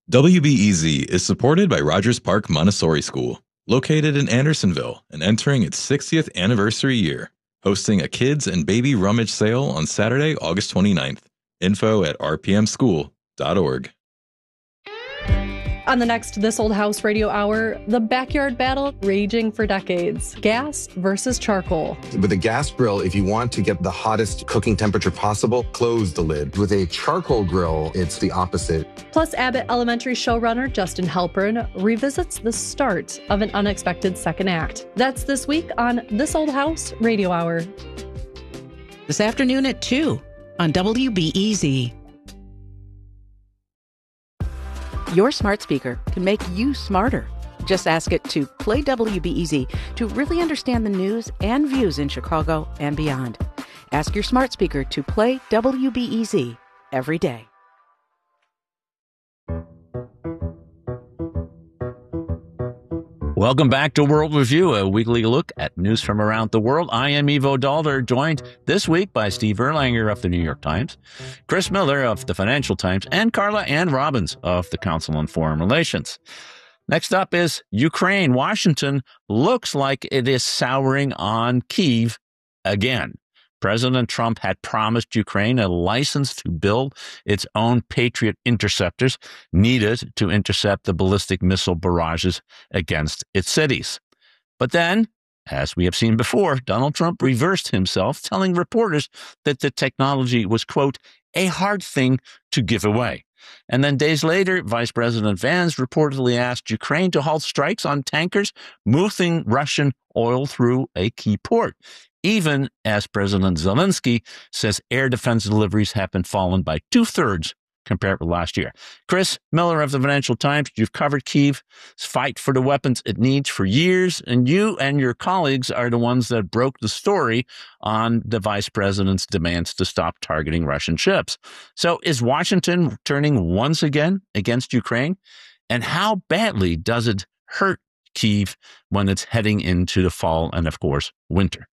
WBEZ is supported by Rogers Park Montessori School, located in Andersonville and entering its 60th anniversary year, hosting a kids and baby rummage sale on Saturday, August 29th. Info at rpmschool.org. On the next This Old House Radio Hour, the backyard battle raging for decades. Gas versus charcoal. With a gas grill, if you want to get the hottest cooking temperature possible, close the lid. With a charcoal grill, it's the opposite. Plus, Abbott Elementary showrunner Justin Halpern revisits the start of an unexpected second act. That's this week on This Old House Radio Hour. This afternoon at 2 on WBEZ. Your smart speaker can make you smarter. Just ask it to play WBEZ to really understand the news and views in Chicago and beyond. Ask your smart speaker to play WBEZ every day. Welcome back to World Review, a weekly look at news from around the world. I am Ivo Dalder, joined this week by Steve Erlanger of the New York Times, Chris Miller of the Financial Times, and Carla Ann Robbins of the Council on Foreign Relations. Next up is Ukraine. Washington looks like it is souring on Kyiv again. President Trump had promised Ukraine a license to build its own Patriot interceptors needed to intercept the ballistic missile barrages against its cities. But then, as we have seen before, Donald Trump reversed himself, telling reporters that the technology was, quote, a hard thing to give away. And then days later, Vice President Vance reportedly asked Ukraine to halt strikes on tankers moving Russian oil through a key port, even as President Zelensky says air defense deliveries have been fallen by 2/3 compared with last year. Chris Miller of the Financial Times, you've covered Kyiv's fight for the weapons it needs for years, and you and your colleagues are the ones that broke the story on the vice president's demands to stop targeting Russian ships. So is Washington turning once again against Ukraine? And how badly does it hurt Kyiv when it's heading into the fall and, of course, winter?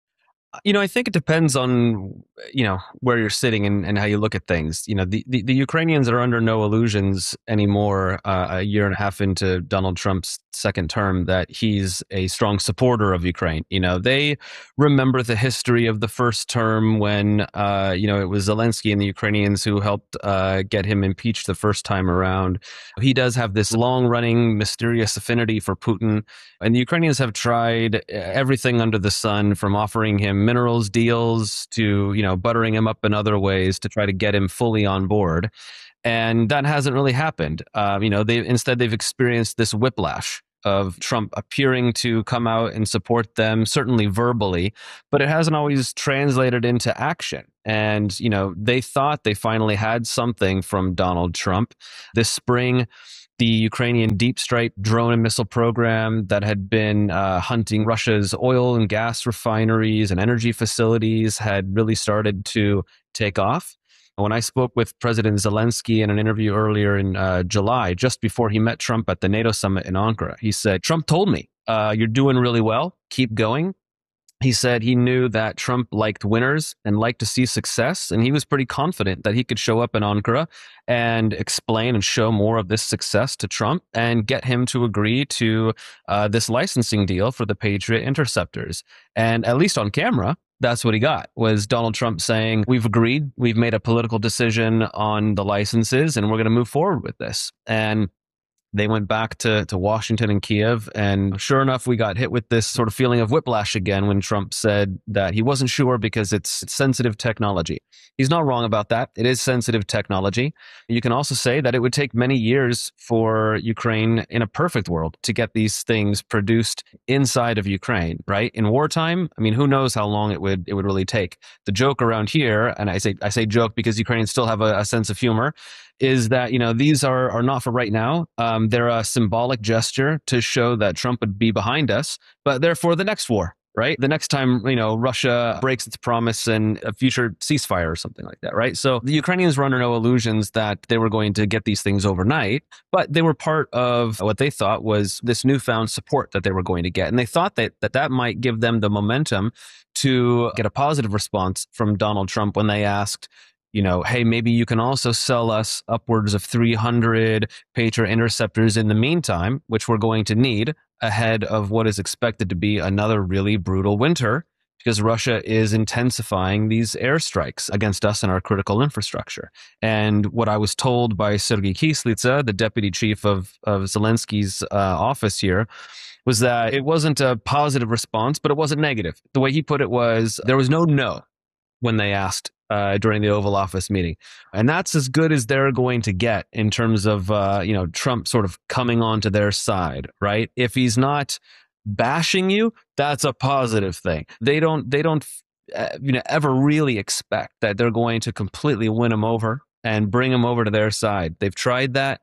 I think it depends on, where you're sitting and how you look at things. The Ukrainians are under no illusions anymore, a year and a half into Donald Trump's second term, that he's a strong supporter of Ukraine. They remember the history of the first term when, it was Zelensky and the Ukrainians who helped get him impeached the first time around. He does have this long-running mysterious affinity for Putin, and the Ukrainians have tried everything under the sun, from offering him minerals deals to, buttering him up in other ways to try to get him fully on board. And that hasn't really happened. They've experienced this whiplash of Trump appearing to come out and support them, certainly verbally, but it hasn't always translated into action. And, they thought they finally had something from Donald Trump this spring. The Ukrainian Deep Strike drone and missile program that had been hunting Russia's oil and gas refineries and energy facilities had really started to take off. When I spoke with President Zelensky in an interview earlier in July, just before he met Trump at the NATO summit in Ankara, he said, Trump told me, you're doing really well. Keep going. He said he knew that Trump liked winners and liked to see success, and he was pretty confident that he could show up in Ankara and explain and show more of this success to Trump and get him to agree to this licensing deal for the Patriot interceptors. And at least on camera, that's what he got, was Donald Trump saying, we've agreed, we've made a political decision on the licenses, and we're going to move forward with this. And they went back to Washington and Kyiv, and sure enough, we got hit with this sort of feeling of whiplash again when Trump said that he wasn't sure because it's sensitive technology. He's not wrong about that. It is sensitive technology. You can also say that it would take many years for Ukraine, in a perfect world, to get these things produced inside of Ukraine, right? In wartime, who knows how long it would really take. The joke around here, and I say joke because Ukrainians still have a sense of humor, is that, these are not for right now. They're a symbolic gesture to show that Trump would be behind us, but they're for the next war, right? The next time, Russia breaks its promise and a future ceasefire or something like that, right? So the Ukrainians were under no illusions that they were going to get these things overnight, but they were part of what they thought was this newfound support that they were going to get. And they thought that might give them the momentum to get a positive response from Donald Trump when they asked, hey, maybe you can also sell us upwards of 300 Patriot interceptors in the meantime, which we're going to need ahead of what is expected to be another really brutal winter, because Russia is intensifying these airstrikes against us and our critical infrastructure. And what I was told by Sergei Kislitsa, the deputy chief of Zelensky's office here, was that it wasn't a positive response, but it wasn't negative. The way he put it was there was no when they asked during the Oval Office meeting. And that's as good as they're going to get in terms of, Trump sort of coming onto their side, right? If he's not bashing you, that's a positive thing. They don't ever really expect that they're going to completely win him over and bring him over to their side. They've tried that.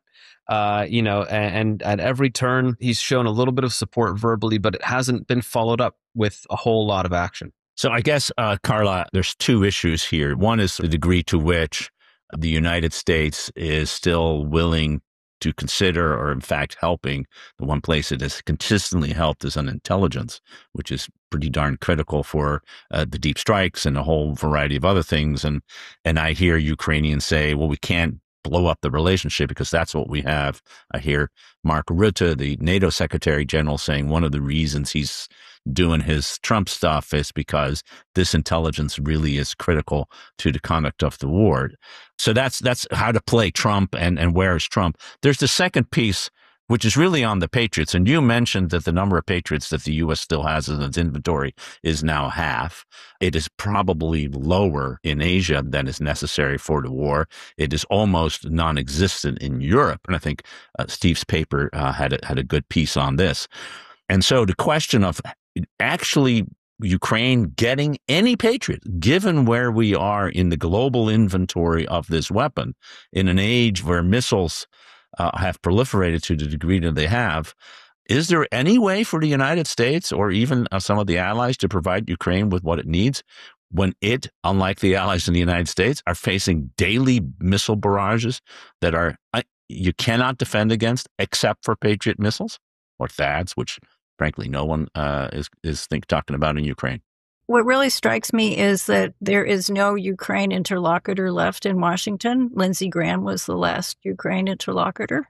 And at every turn, he's shown a little bit of support verbally, but it hasn't been followed up with a whole lot of action. So I guess, Carla, there's two issues here. One is the degree to which the United States is still willing to consider, or in fact helping. The one place it has consistently helped is on intelligence, which is pretty darn critical for the deep strikes and a whole variety of other things. And I hear Ukrainians say, well, we can't blow up the relationship because that's what we have. I hear Mark Rutte, the NATO Secretary General, saying one of the reasons he's doing his Trump stuff is because this intelligence really is critical to the conduct of the war. So that's how to play Trump and where is Trump. There's the second piece, which is really on the Patriots. And you mentioned that the number of Patriots that the U.S. still has in its inventory is now half. It is probably lower in Asia than is necessary for the war. It is almost non-existent in Europe. And I think Steve's paper had a good piece on this. And so the question of actually Ukraine getting any Patriot, given where we are in the global inventory of this weapon, in an age where missiles have proliferated to the degree that they have, is there any way for the United States or even some of the allies to provide Ukraine with what it needs when it, unlike the allies in the United States, are facing daily missile barrages that are you cannot defend against except for Patriot missiles or THAADs, which frankly no one is talking about in Ukraine? What really strikes me is that there is no Ukraine interlocutor left in Washington. Lindsey Graham was the last Ukraine interlocutor.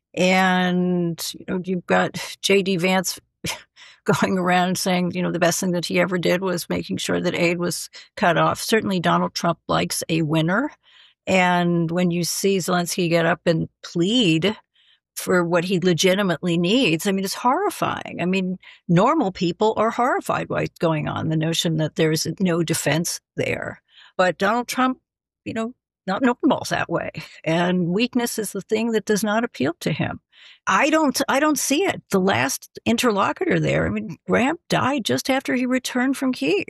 And, you've got J.D. Vance going around saying, the best thing that he ever did was making sure that aid was cut off. Certainly Donald Trump likes a winner. And when you see Zelensky get up and plead for what he legitimately needs, it's horrifying. Normal people are horrified by what's going on, the notion that there's no defense there. But Donald Trump, not balls that way. And weakness is the thing that does not appeal to him. I don't see it. The last interlocutor there, Graham died just after he returned from Kyiv.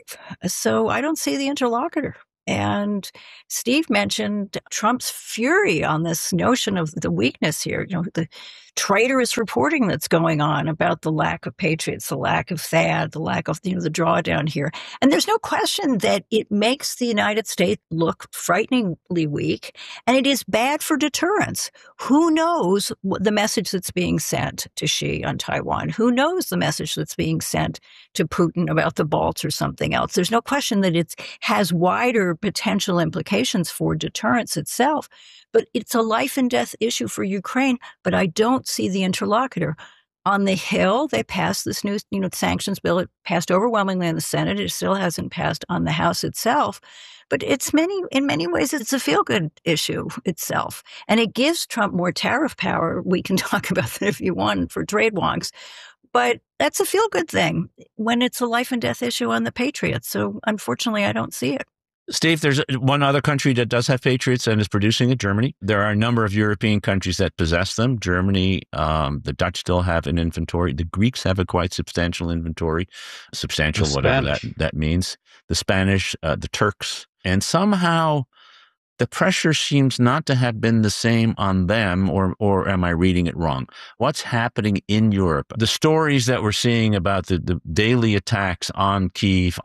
So I don't see the interlocutor. And Steve mentioned Trump's fury on this notion of the weakness here, the traitorous reporting that's going on about the lack of Patriots, the lack of THAAD, the lack of the drawdown here. And there's no question that it makes the United States look frighteningly weak, and it is bad for deterrence. Who knows the message that's being sent to Xi on Taiwan? Who knows the message that's being sent to Putin about the Balts or something else? There's no question that it has wider potential implications for deterrence itself, but it's a life and death issue for Ukraine. But I don't see the interlocutor. On the Hill, they passed this new, sanctions bill. It passed overwhelmingly in the Senate. It still hasn't passed on the House itself. But in many ways, it's a feel-good issue itself. And it gives Trump more tariff power. We can talk about that if you want for trade wonks. But that's a feel-good thing when it's a life and death issue on the Patriots. So unfortunately, I don't see it. Steve, there's one other country that does have Patriots and is producing it, Germany. There are a number of European countries that possess them. Germany, the Dutch still have an inventory. The Greeks have a quite substantial inventory, whatever that means. The Spanish, the Turks, and somehow the pressure seems not to have been the same on them, or am I reading it wrong? What's happening in Europe? The stories that we're seeing about the daily attacks on Kyiv,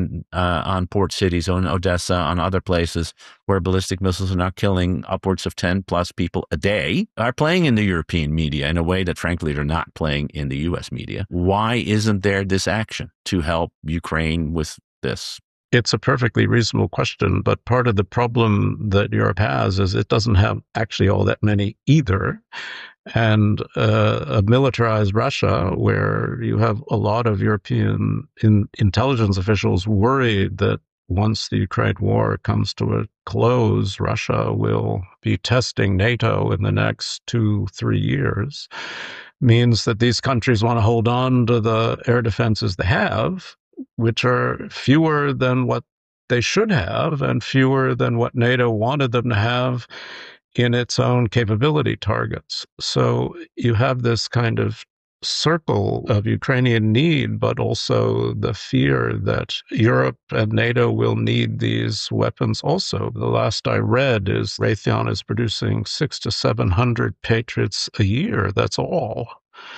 on port cities, on Odessa, on other places where ballistic missiles are now killing upwards of 10 plus people a day, are playing in the European media in a way that frankly they're not playing in the U.S. media. Why isn't there this action to help Ukraine with this? it's a perfectly reasonable question, but part of the problem that Europe has is it doesn't have actually all that many either. And a militarized Russia, where you have a lot of European intelligence officials worried that once the Ukraine war comes to a close, Russia will be testing NATO in the next 2-3 years, means that these countries want to hold on to the air defenses they have, which are fewer than what they should have and fewer than what NATO wanted them to have in its own capability targets. So you have this kind of circle of Ukrainian need, but also the fear that Europe and NATO will need these weapons also. The last I read is Raytheon is producing 600 to 700 Patriots a year. That's all,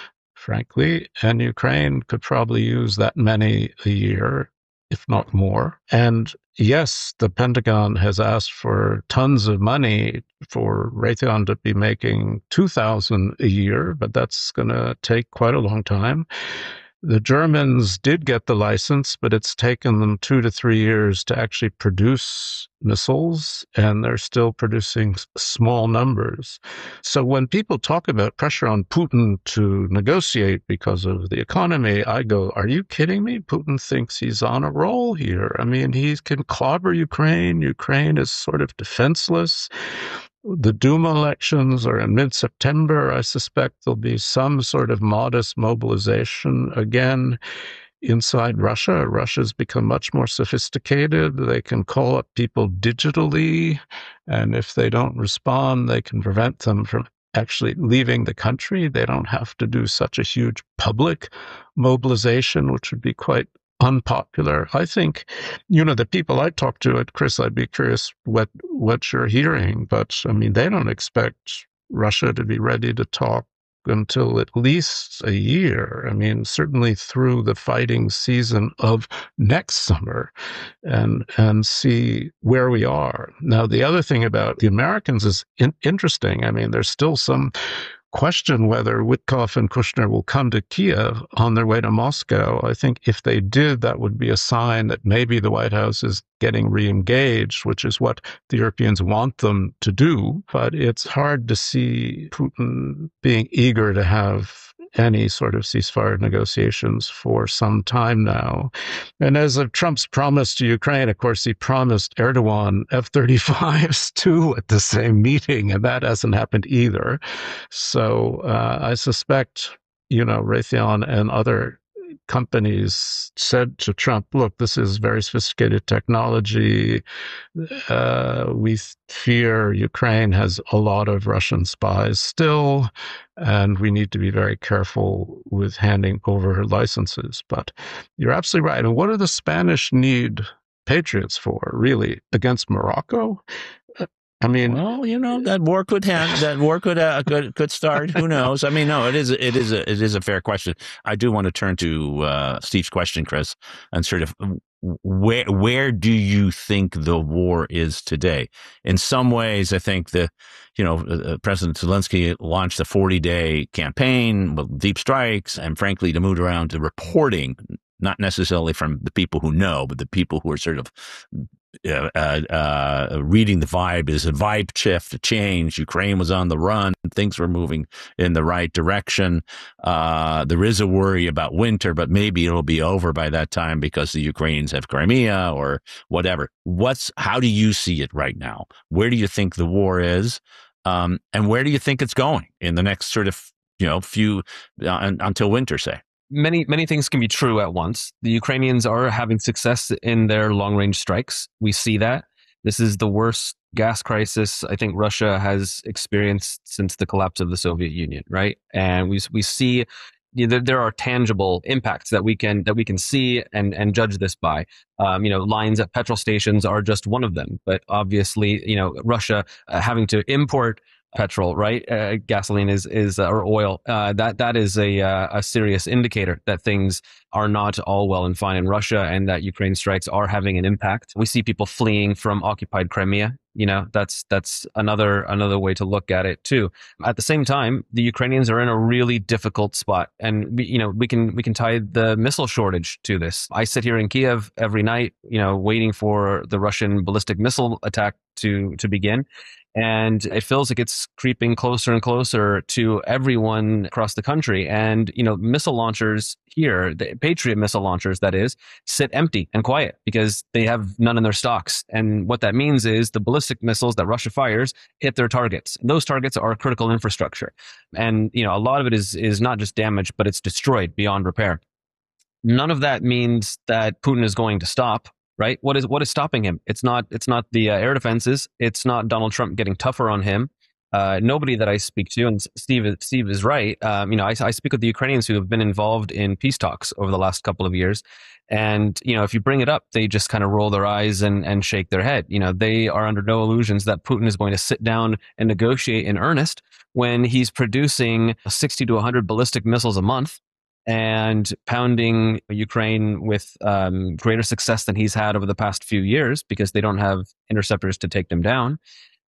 frankly. And Ukraine could probably use that many a year, if not more. And yes, the Pentagon has asked for tons of money for Raytheon to be making 2,000 a year, but that's going to take quite a long time. The Germans did get the license, but it's taken them 2 to 3 years to actually produce missiles, and they're still producing small numbers. So when people talk about pressure on Putin to negotiate because of the economy, I go, are you kidding me? Putin thinks he's on a roll here. I mean, he can clobber Ukraine. Ukraine is sort of defenseless. The Duma elections are in mid-September. I suspect there'll be some sort of modest mobilization again inside Russia. Russia's become much more sophisticated. They can call up people digitally, and if they don't respond, they can prevent them from actually leaving the country. They don't have to do such a huge public mobilization, which would be quite unpopular. I think, the people I talk to at Chris, I'd be curious what you're hearing, but I mean, they don't expect Russia to be ready to talk until at least a year. I mean, certainly through the fighting season of next summer and see where we are. Now, the other thing about the Americans is interesting. I mean, there's still some question whether Witkoff and Kushner will come to Kiev on their way to Moscow. I think if they did, that would be a sign that maybe the White House is getting re-engaged, which is what the Europeans want them to do. But it's hard to see Putin being eager to have any sort of ceasefire negotiations for some time now. And as of Trump's promise to Ukraine, of course, he promised Erdogan F-35s too at the same meeting, and that hasn't happened either. So I suspect, Raytheon and other companies said to Trump, look, this is very sophisticated technology. We fear Ukraine has a lot of Russian spies still, and we need to be very careful with handing over licenses. But you're absolutely right. And what do the Spanish need Patriots for, really? Against Morocco? I mean, well, that war could start. Who knows? I mean, no, it is a fair question. I do want to turn to Steve's question, Chris, and sort of where do you think the war is today? In some ways, I think President Zelensky launched a 40-day campaign with deep strikes, and frankly, to move around to reporting, not necessarily from the people who know, but the people who are sort of reading the vibe. Is a vibe shift, a change. Ukraine was on the run. Things were moving in the right direction. There is a worry about winter, but maybe it'll be over by that time because the Ukrainians have Crimea or whatever. How do you see it right now? Where do you think the war is? And where do you think it's going in the next sort of, few until winter, say? Many things can be true at once. The Ukrainians are having success in their long-range strikes. We see that. This is the worst gas crisis I think Russia has experienced since the collapse of the Soviet Union, right? And we see there are tangible impacts that we can see and judge this by. Lines at petrol stations are just one of them. But obviously, Russia having to import petrol, right? Gasoline is or oil. That is a serious indicator that things are not all well and fine in Russia, and that Ukraine strikes are having an impact. We see people fleeing from occupied Crimea. That's another way to look at it too. At the same time, the Ukrainians are in a really difficult spot, and we can tie the missile shortage to this. I sit here in Kiev every night, waiting for the Russian ballistic missile attack to begin. And it feels like it's creeping closer and closer to everyone across the country. And, missile launchers here, the Patriot missile launchers, that is, sit empty and quiet because they have none in their stocks. And what that means is the ballistic missiles that Russia fires hit their targets. And those targets are critical infrastructure. And, a lot of it is not just damaged, but it's destroyed beyond repair. None of that means that Putin is going to stop. Right? What is stopping him? It's not the air defenses. It's not Donald Trump getting tougher on him. Nobody that I speak to, and Steve is right. I speak with the Ukrainians who have been involved in peace talks over the last couple of years, and if you bring it up, they just kind of roll their eyes and shake their head. They are under no illusions that Putin is going to sit down and negotiate in earnest when he's producing 60 to 100 ballistic missiles a month and pounding Ukraine with greater success than he's had over the past few years because they don't have interceptors to take them down.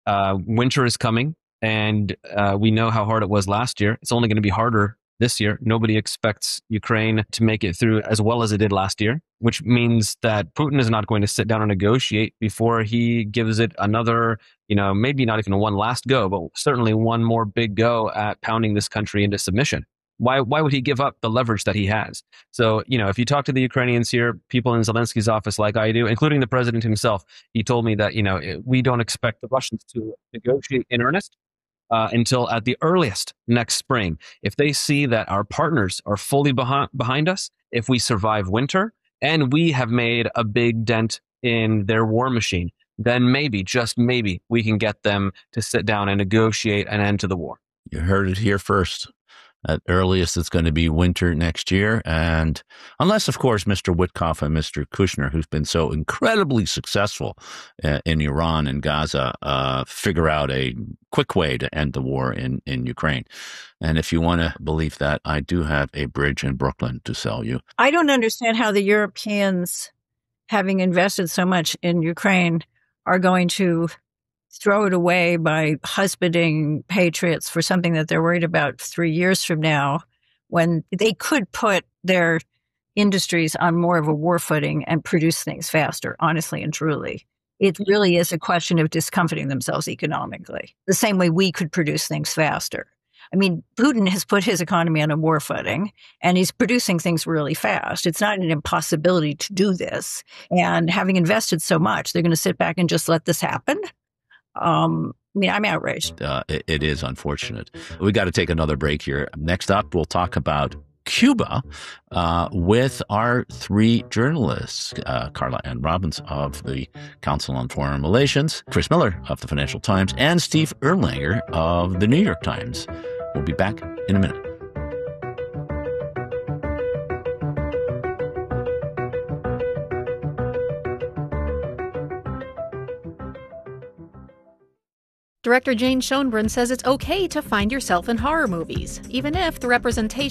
Winter is coming, and we know how hard it was last year. It's only going to be harder this year. Nobody expects Ukraine to make it through as well as it did last year, which means that Putin is not going to sit down and negotiate before he gives it another, maybe not even one last go, but certainly one more big go at pounding this country into submission. Why would he give up the leverage that he has? So, if you talk to the Ukrainians here, people in Zelensky's office like I do, including the president himself, he told me that, we don't expect the Russians to negotiate in earnest until at the earliest next spring. If they see that our partners are fully behind us, if we survive winter, and we have made a big dent in their war machine, then maybe, just maybe, we can get them to sit down and negotiate an end to the war. You heard it here first. At earliest, it's going to be winter next year. And unless, of course, Mr. Witkoff and Mr. Kushner, who's been so incredibly successful in Iran and Gaza, figure out a quick way to end the war in Ukraine. And if you want to believe that, I do have a bridge in Brooklyn to sell you. I don't understand how the Europeans, having invested so much in Ukraine, are going to throw it away by husbanding Patriots for something that they're worried about 3 years from now, when they could put their industries on more of a war footing and produce things faster, honestly and truly. It really is a question of discomforting themselves economically, the same way we could produce things faster. I mean, Putin has put his economy on a war footing, and he's producing things really fast. It's not an impossibility to do this. And having invested so much, they're going to sit back and just let this happen? I'm outraged. It is unfortunate. We got to take another break here. Next up, we'll talk about Cuba with our three journalists, Carla Ann Robbins of the Council on Foreign Relations, Chris Miller of the Financial Times, and Steve Erlanger of the New York Times. We'll be back in a minute. Director Jane Schoenbrunn says it's okay to find yourself in horror movies, even if the representation